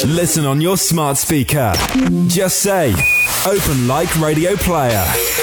Listen on your smart speaker. Just say, Open Like Radio Player.